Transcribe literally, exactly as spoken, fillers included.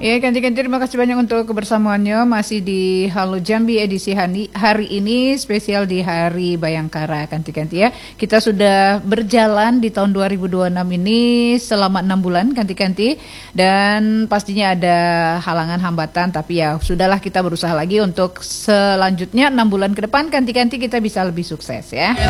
Ya, Kanti-Kanti, terima kasih banyak untuk kebersamaannya. Masih di Halo Jambi edisi hari, hari ini spesial di Hari Bayangkara, Kanti-Kanti ya. Kita sudah berjalan di tahun dua ribu dua puluh enam ini selama enam bulan, Kanti-Kanti. Dan pastinya ada halangan hambatan, tapi ya sudahlah, kita berusaha lagi untuk selanjutnya enam bulan ke depan, Kanti-Kanti, kita bisa lebih sukses ya.